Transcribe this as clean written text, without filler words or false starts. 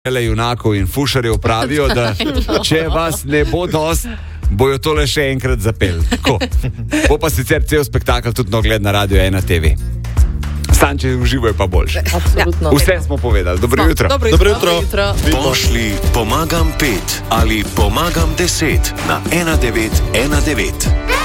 junakov in fušarjev pravijo, da če vas ne bo dost, bojo tole še enkrat zapeli. Bo pa sicer cel spektakel tudi ogled na Radio 1 TV. Če uživajo pa boljše. Absolutno. Vse smo povedali. Dobro jutro. Dobro jutro. Pošli pomagam 5 ali pomagam 10 na 1919.